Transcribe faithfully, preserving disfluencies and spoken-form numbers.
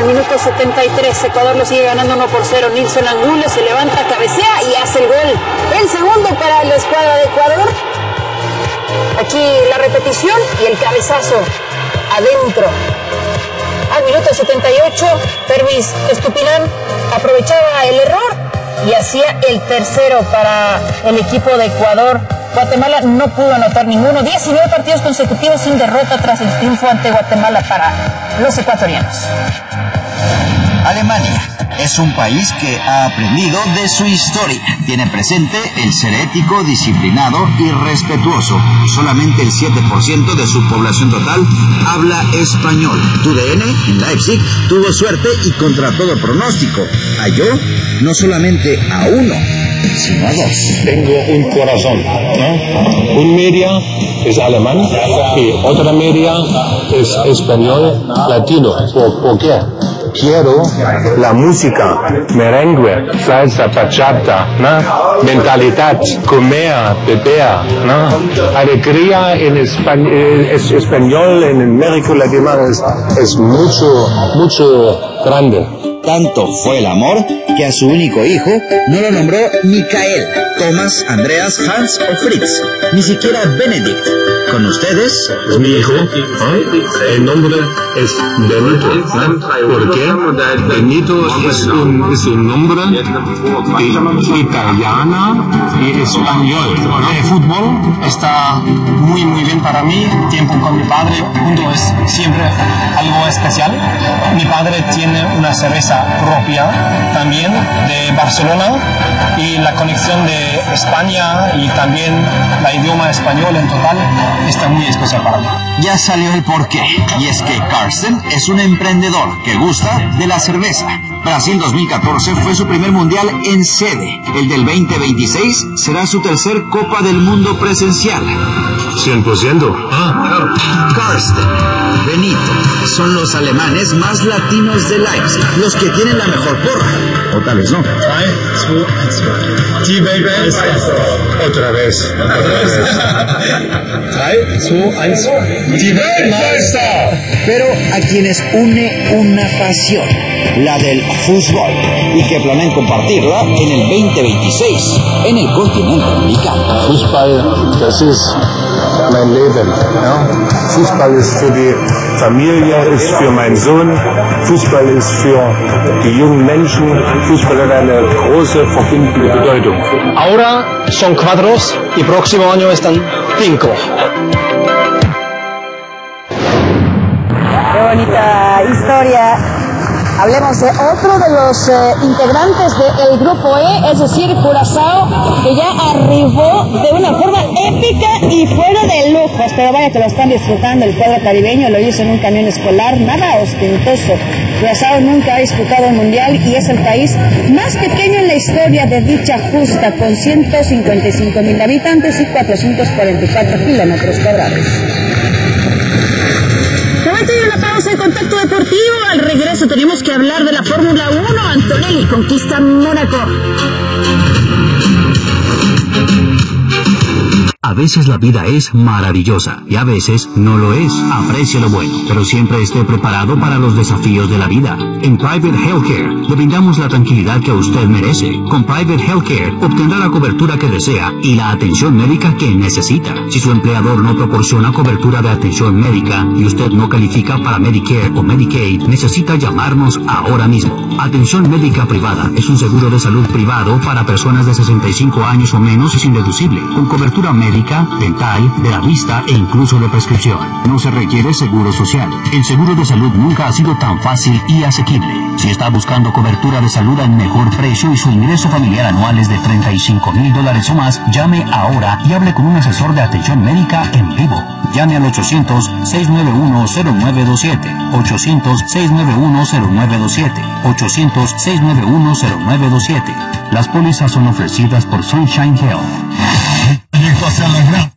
al minuto setenta y tres, Ecuador lo sigue ganando uno por cero. Nilson Angulo se levanta, cabecea y hace el gol. El segundo para la escuadra de Ecuador. Aquí la repetición y el cabezazo adentro. Al minuto setenta y ocho, Pervis Estupiñán aprovechaba el error y hacía el tercero para el equipo de Ecuador. Guatemala no pudo anotar ninguno. diecinueve partidos consecutivos sin derrota tras el triunfo ante Guatemala para los ecuatorianos. Alemania es un país que ha aprendido de su historia. Tiene presente el ser ético, disciplinado y respetuoso. Solamente el siete por ciento de su población total habla español. Tu D N en Leipzig tuvo suerte y contra todo pronóstico halló no solamente a uno, sino a dos. Tengo un corazón, ¿no? Un media es alemán y otra media es español latino. ¿Por, por qué? Quiero la música, merengue, salsa, bachata, ¿no? Mentalidad, comer, beber, ¿no? Alegría en españ es, español, en América Latina es, es mucho, mucho grande. Tanto fue el amor que a su único hijo no lo nombró Michael, Tomás, Andreas, Hans o Fritz, ni siquiera Benedict. Con ustedes, es mi hijo, ¿eh? El nombre es Benito, ¿no? ¿Por qué? Benito es un, es un nombre italiano y español, ¿no? El fútbol está muy muy bien para mí. Tiempo con mi padre junto es siempre algo especial. Mi padre tiene una cerveza propia también de Barcelona y la conexión de España y también la idioma español en total está muy especial para mí. Ya salió el porqué, y es que Carsten es un emprendedor que gusta de la cerveza. Brasil dos mil catorce fue su primer mundial en sede. El del veinte veintiséis será su tercer Copa del Mundo presencial. cien por ciento. Ah. Carsten, Benito, son los alemanes más latinos de Leipzig, los que tienen la mejor porra. O tal vez no. Otra vez. Pero a quienes une una pasión, la del fútbol, y que planean compartirla en el veinte veintiséis en el continente americano. Fußball, das ist mein Leben. Ja? Fußball ist für die Familie, ist für meinen Sohn. Fußball ist für die jungen Menschen. Fußball hat eine große verbindende Bedeutung. Ahora son cuatro y próximo año están cinco. Qué bonita historia. Hablemos de otro de los eh, integrantes del Grupo E, es decir, Curazao, que ya arribó de una forma épica y fuera de lujos. Pero vaya que lo están disfrutando el cuadro caribeño, lo hizo en un camión escolar, nada ostentoso. Curazao nunca ha disputado un mundial y es el país más pequeño en la historia de dicha justa, con ciento cincuenta y cinco mil habitantes y cuatrocientos cuarenta y cuatro kilómetros cuadrados. En Contacto Deportivo, al regreso tenemos que hablar de la Fórmula uno. Antonelli conquista Mónaco. A veces la vida es maravillosa y a veces no lo es. Aprecia lo bueno, pero siempre esté preparado para los desafíos de la vida. En Private Healthcare le brindamos la tranquilidad que usted merece. Con Private Healthcare obtendrá la cobertura que desea y la atención médica que necesita. Si su empleador no proporciona cobertura de atención médica y usted no califica para Medicare o Medicaid, necesita llamarnos ahora mismo. Atención médica privada es un seguro de salud privado para personas de sesenta y cinco años o menos y sin deducible, con cobertura médica, dental, de la vista e incluso de prescripción. No se requiere seguro social. El seguro de salud nunca ha sido tan fácil y asequible. Si está buscando cobertura de salud al mejor precio y su ingreso familiar anual es de treinta y cinco mil dólares o más, llame ahora y hable con un asesor de atención médica en vivo. Llame al ochocientos, seis nueve uno, cero nueve dos siete, ochocientos, seis nueve uno, cero nueve dos siete, ochocientos, seis nueve uno, cero nueve dos siete. Las pólizas son ofrecidas por Sunshine Health.